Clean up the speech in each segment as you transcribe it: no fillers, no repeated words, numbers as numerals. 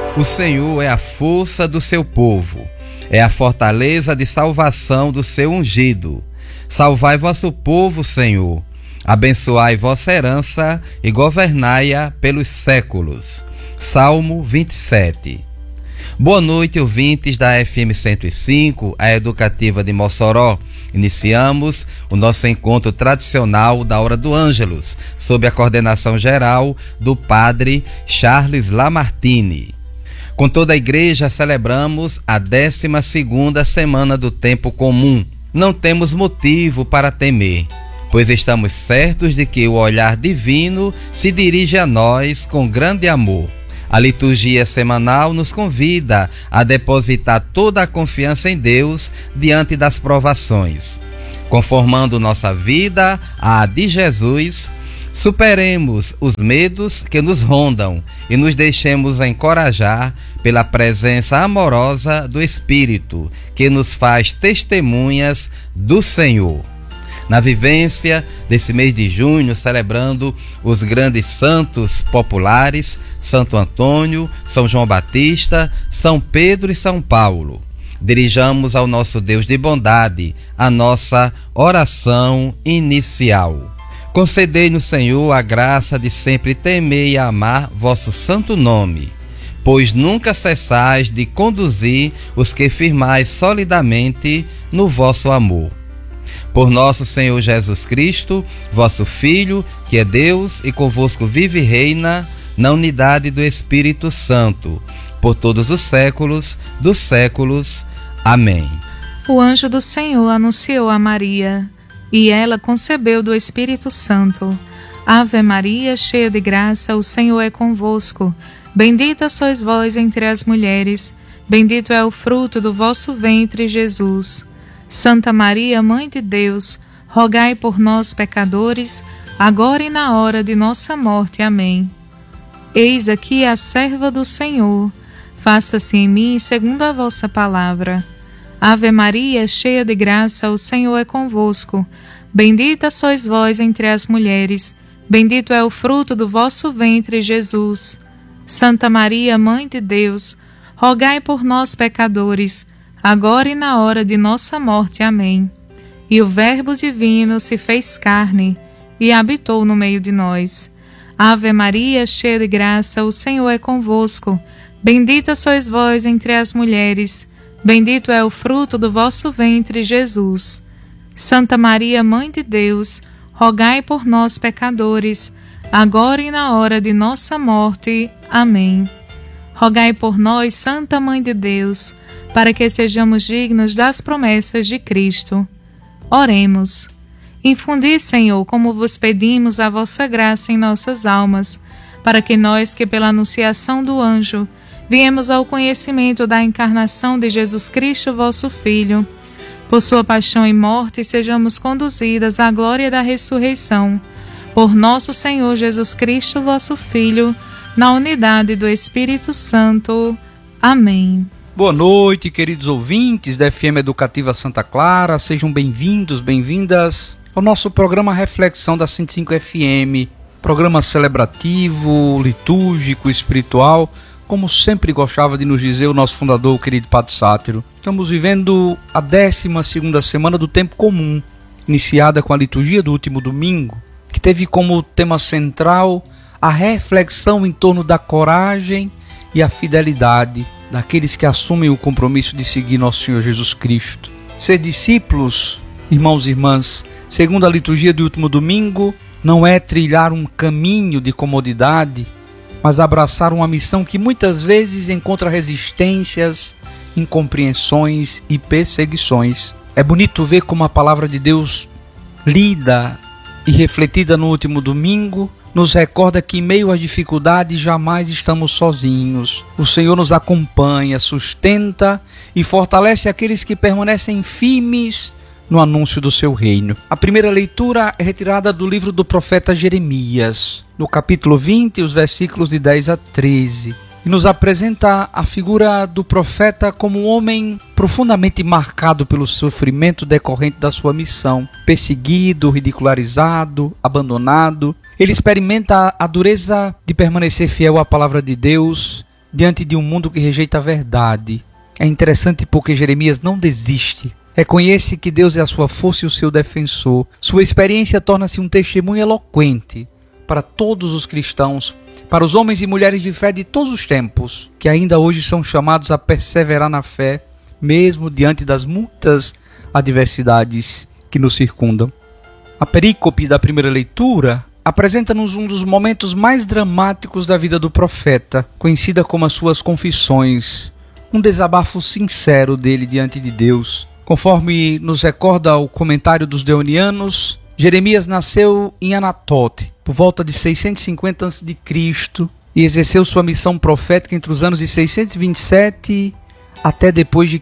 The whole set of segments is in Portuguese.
O Senhor é a força do seu povo, é a fortaleza de salvação do seu ungido. Salvai vosso povo, Senhor, abençoai vossa herança e governai-a pelos séculos. Salmo 27. Boa noite, ouvintes da FM 105, a educativa de Mossoró. Iniciamos o nosso encontro tradicional da Hora do Ângelus, sob a coordenação geral do Padre Charles Lamartine. Com toda a igreja celebramos a 12ª semana do tempo comum. Não temos motivo para temer, pois estamos certos de que o olhar divino se dirige a nós com grande amor. A liturgia semanal nos convida a depositar toda a confiança em Deus diante das provações. Conformando nossa vida à de Jesus, superemos os medos que nos rondam e nos deixemos encorajar pela presença amorosa do Espírito, que nos faz testemunhas do Senhor. Na vivência desse mês de junho, celebrando os grandes santos populares, Santo Antônio, São João Batista, São Pedro e São Paulo, dirijamos ao nosso Deus de bondade a nossa oração inicial. Concedei-nos, Senhor, a graça de sempre temer e amar vosso santo nome, pois nunca cessais de conduzir os que firmais solidamente no vosso amor. Por nosso Senhor Jesus Cristo, vosso Filho, que é Deus e convosco vive e reina na unidade do Espírito Santo, por todos os séculos dos séculos. Amém. O anjo do Senhor anunciou a Maria, e ela concebeu do Espírito Santo. Ave Maria, cheia de graça, o Senhor é convosco. Bendita sois vós entre as mulheres, bendito é o fruto do vosso ventre, Jesus. Santa Maria, Mãe de Deus, rogai por nós, pecadores, agora e na hora de nossa morte. Amém. Eis aqui a serva do Senhor, faça-se em mim segundo a vossa palavra. Ave Maria, cheia de graça, o Senhor é convosco. Bendita sois vós entre as mulheres, bendito é o fruto do vosso ventre, Jesus. Santa Maria, Mãe de Deus, rogai por nós, pecadores, agora e na hora de nossa morte. Amém. E o Verbo divino se fez carne e habitou no meio de nós. Ave Maria, cheia de graça, o Senhor é convosco. Bendita sois vós entre as mulheres, bendito é o fruto do vosso ventre, Jesus. Santa Maria, Mãe de Deus, rogai por nós, pecadores, agora e na hora de nossa morte. Amém. Rogai por nós, Santa Mãe de Deus, para que sejamos dignos das promessas de Cristo. Oremos. Infundi, Senhor, como vos pedimos, a vossa graça em nossas almas, para que nós, que pela anunciação do anjo viemos ao conhecimento da encarnação de Jesus Cristo, vosso Filho, por sua paixão e morte, sejamos conduzidas à glória da ressurreição. Por nosso Senhor Jesus Cristo, vosso Filho, na unidade do Espírito Santo. Amém. Boa noite, queridos ouvintes da FM Educativa Santa Clara. Sejam bem-vindos, bem-vindas ao nosso programa Reflexão da 105 FM. Programa celebrativo, litúrgico, espiritual, como sempre gostava de nos dizer o nosso fundador, o querido Padre Sátiro. Estamos vivendo a 12ª semana do tempo comum, iniciada com a liturgia do último domingo, que teve como tema central a reflexão em torno da coragem e a fidelidade daqueles que assumem o compromisso de seguir nosso Senhor Jesus Cristo. Ser discípulos, irmãos e irmãs, segundo a liturgia do último domingo, não é trilhar um caminho de comodidade, mas abraçar uma missão que muitas vezes encontra resistências, incompreensões e perseguições. É bonito ver como a palavra de Deus, lida e refletida no último domingo, nos recorda que em meio às dificuldades jamais estamos sozinhos. O Senhor nos acompanha, sustenta e fortalece aqueles que permanecem firmes no anúncio do seu reino. A primeira leitura é retirada do livro do profeta Jeremias, no capítulo 20, os versículos de 10 a 13. E nos apresenta a figura do profeta como um homem profundamente marcado pelo sofrimento decorrente da sua missão. Perseguido, ridicularizado, abandonado. Ele experimenta a dureza de permanecer fiel à palavra de Deus diante de um mundo que rejeita a verdade. É interessante porque Jeremias não desiste. Reconhece que Deus é a sua força e o seu defensor. Sua experiência torna-se um testemunho eloquente para todos os cristãos, para os homens e mulheres de fé de todos os tempos, que ainda hoje são chamados a perseverar na fé, mesmo diante das muitas adversidades que nos circundam. A perícope da primeira leitura apresenta-nos um dos momentos mais dramáticos da vida do profeta, conhecida como as suas confissões, um desabafo sincero dele diante de Deus. Conforme nos recorda o comentário dos Deonianos, Jeremias nasceu em Anatote, por volta de 650 a.C., e exerceu sua missão profética entre os anos de 627 até depois de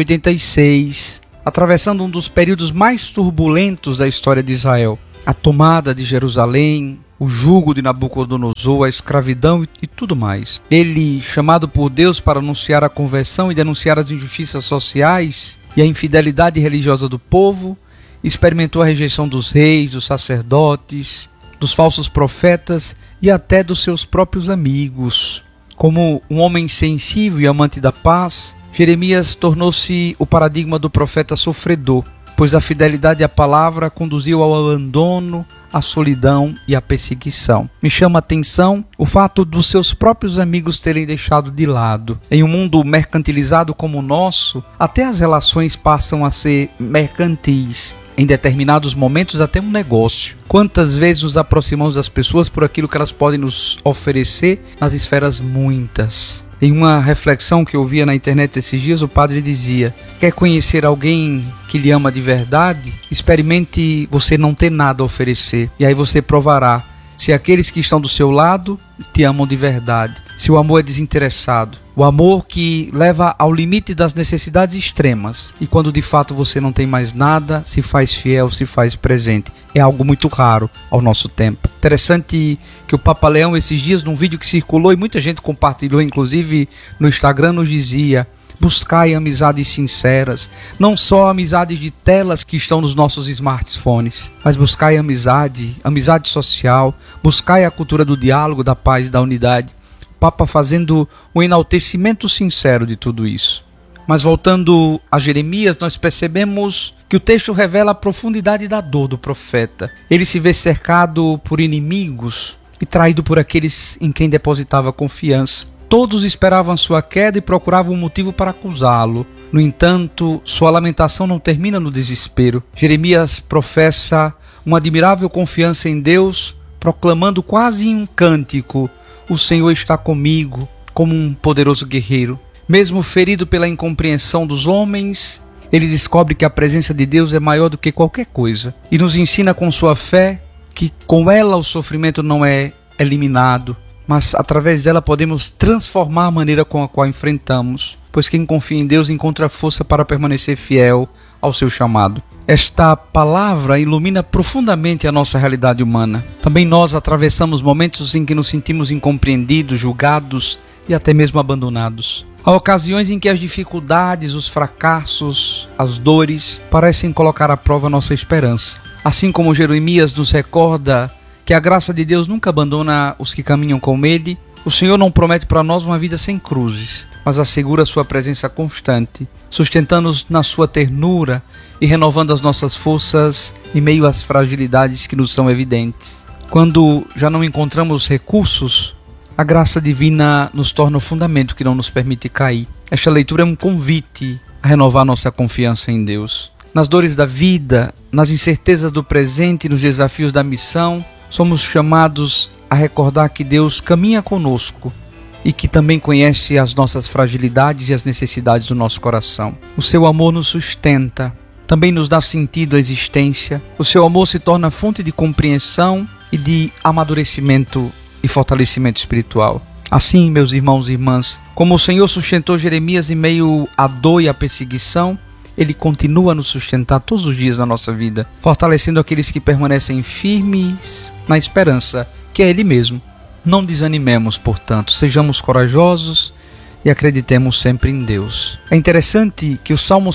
586, atravessando um dos períodos mais turbulentos da história de Israel. A tomada de Jerusalém, o jugo de Nabucodonosor, a escravidão e tudo mais. Ele, chamado por Deus para anunciar a conversão e denunciar as injustiças sociais e a infidelidade religiosa do povo, experimentou a rejeição dos reis, dos sacerdotes, dos falsos profetas e até dos seus próprios amigos. Como um homem sensível e amante da paz, Jeremias tornou-se o paradigma do profeta sofredor, pois a fidelidade à palavra conduziu ao abandono, à solidão e à perseguição. Me chama a atenção o fato dos seus próprios amigos terem deixado de lado. Em um mundo mercantilizado como o nosso, até as relações passam a ser mercantis. Em determinados momentos, até um negócio. Quantas vezes nos aproximamos das pessoas por aquilo que elas podem nos oferecer nas esferas muitas. Em uma reflexão que eu via na internet esses dias, o padre dizia: quer conhecer alguém que lhe ama de verdade? Experimente você não ter nada a oferecer. E aí você provará se aqueles que estão do seu lado te amam de verdade. Se o amor é desinteressado. O amor que leva ao limite das necessidades extremas. E quando de fato você não tem mais nada, se faz fiel, se faz presente. É algo muito raro ao nosso tempo. Interessante que o Papa Leão, esses dias, num vídeo que circulou e muita gente compartilhou, inclusive no Instagram, nos dizia: buscai amizades sinceras, não só amizades de telas que estão nos nossos smartphones, mas buscai amizade social, buscai a cultura do diálogo, da paz e da unidade. O Papa fazendo um enaltecimento sincero de tudo isso. Mas voltando a Jeremias, nós percebemos que o texto revela a profundidade da dor do profeta. Ele se vê cercado por inimigos e traído por aqueles em quem depositava confiança. Todos esperavam sua queda e procuravam um motivo para acusá-lo. No entanto, sua lamentação não termina no desespero. Jeremias professa uma admirável confiança em Deus, proclamando quase em um cântico: o Senhor está comigo, como um poderoso guerreiro. Mesmo ferido pela incompreensão dos homens, ele descobre que a presença de Deus é maior do que qualquer coisa. E nos ensina com sua fé que com ela o sofrimento não é eliminado, mas através dela podemos transformar a maneira com a qual enfrentamos, pois quem confia em Deus encontra força para permanecer fiel ao seu chamado. Esta palavra ilumina profundamente a nossa realidade humana. Também nós atravessamos momentos em que nos sentimos incompreendidos, julgados e até mesmo abandonados. Há ocasiões em que as dificuldades, os fracassos, as dores parecem colocar à prova nossa esperança. Assim como Jeremias nos recorda que a graça de Deus nunca abandona os que caminham com Ele, o Senhor não promete para nós uma vida sem cruzes, mas assegura a sua presença constante, sustentando-nos na sua ternura e renovando as nossas forças em meio às fragilidades que nos são evidentes. Quando já não encontramos recursos, a graça divina nos torna o fundamento que não nos permite cair. Esta leitura é um convite a renovar nossa confiança em Deus. Nas dores da vida, nas incertezas do presente e nos desafios da missão, somos chamados a recordar que Deus caminha conosco e que também conhece as nossas fragilidades e as necessidades do nosso coração. O seu amor nos sustenta, também nos dá sentido à existência. O seu amor se torna fonte de compreensão e de amadurecimento e fortalecimento espiritual. Assim, meus irmãos e irmãs, como o Senhor sustentou Jeremias em meio à dor e à perseguição, Ele continua a nos sustentar todos os dias da nossa vida, fortalecendo aqueles que permanecem firmes na esperança, que é Ele mesmo. Não desanimemos, portanto, sejamos corajosos e acreditemos sempre em Deus. É interessante que o Salmo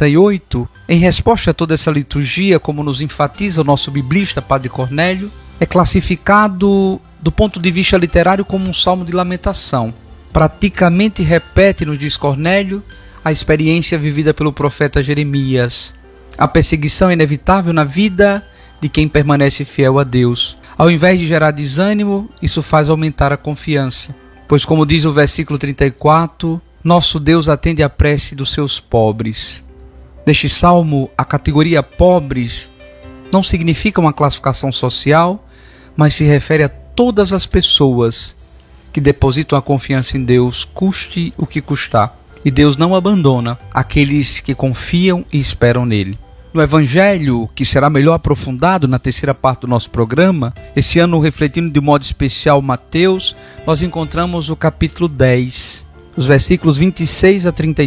68, em resposta a toda essa liturgia, como nos enfatiza o nosso biblista, Padre Cornélio, é classificado do ponto de vista literário como um salmo de lamentação. praticamente repete, nos diz Cornélio, a experiência vivida pelo profeta Jeremias. A perseguição é inevitável na vida de quem permanece fiel a Deus. Ao invés de gerar desânimo, isso faz aumentar a confiança. Pois, como diz o versículo 34, nosso Deus atende à prece dos seus pobres. Neste salmo, a categoria pobres não significa uma classificação social, mas se refere a todas as pessoas que depositam a confiança em Deus, custe o que custar. E Deus não abandona aqueles que confiam e esperam nele. No Evangelho, que será melhor aprofundado na terceira parte do nosso programa, esse ano refletindo de modo especial Mateus, nós encontramos o capítulo 10, os versículos 26 a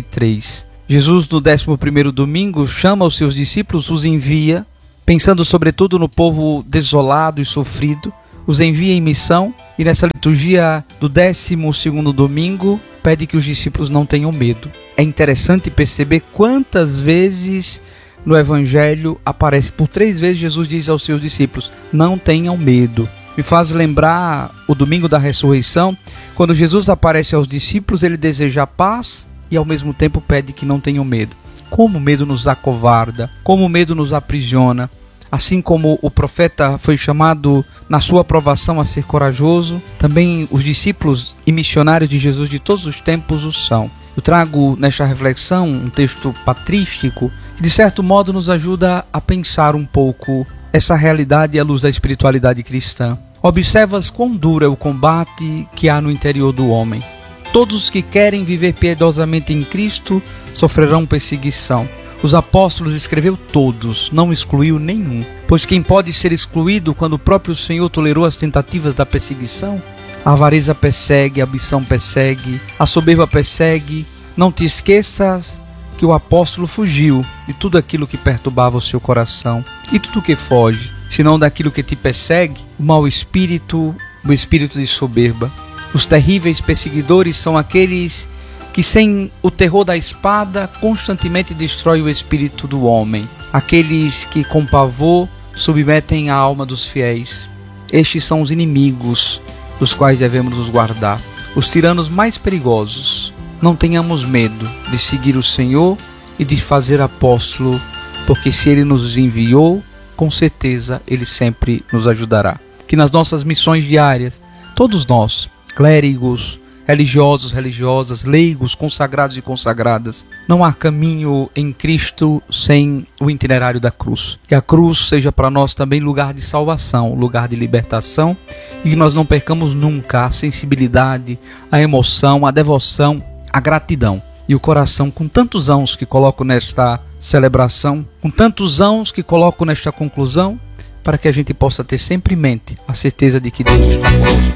33. Jesus, no 11º domingo, chama os seus discípulos, os envia, pensando sobretudo no povo desolado e sofrido, os envia em missão, e nessa liturgia do 12º domingo, pede que os discípulos não tenham medo. É interessante perceber quantas vezes no Evangelho aparece, por 3 vezes Jesus diz aos seus discípulos, não tenham medo. Me faz lembrar o domingo da ressurreição, quando Jesus aparece aos discípulos, ele deseja paz e ao mesmo tempo pede que não tenham medo. Como o medo nos acovarda, como o medo nos aprisiona. Assim como o profeta foi chamado na sua aprovação a ser corajoso, também os discípulos e missionários de Jesus de todos os tempos o são. Eu trago nesta reflexão um texto patrístico que de certo modo nos ajuda a pensar um pouco essa realidade à luz da espiritualidade cristã. Observas quão duro é o combate que há no interior do homem. Todos os que querem viver piedosamente em Cristo sofrerão perseguição. Os apóstolos escreveu todos, não excluiu nenhum. Pois quem pode ser excluído quando o próprio Senhor tolerou as tentativas da perseguição? A avareza persegue, a ambição persegue, a soberba persegue. Não te esqueças que o apóstolo fugiu de tudo aquilo que perturbava o seu coração. E tudo que foge, senão daquilo que te persegue, o mau espírito, o espírito de soberba. Os terríveis perseguidores são aqueles que sem o terror da espada constantemente destrói o espírito do homem. Aqueles que com pavor submetem a alma dos fiéis. Estes são os inimigos dos quais devemos nos guardar. Os tiranos mais perigosos. Não tenhamos medo de seguir o Senhor e de fazer apóstolo, porque se Ele nos enviou, com certeza Ele sempre nos ajudará. Que nas nossas missões diárias, todos nós, clérigos, religiosos, religiosas, leigos, consagrados e consagradas, não há caminho em Cristo sem o itinerário da cruz. Que a cruz seja para nós também lugar de salvação, lugar de libertação, e que nós não percamos nunca a sensibilidade, a emoção, a devoção, a gratidão e o coração com tantos ãos que coloco nesta celebração, com tantos ãos que coloco nesta conclusão, para que a gente possa ter sempre em mente a certeza de que Deus está conosco.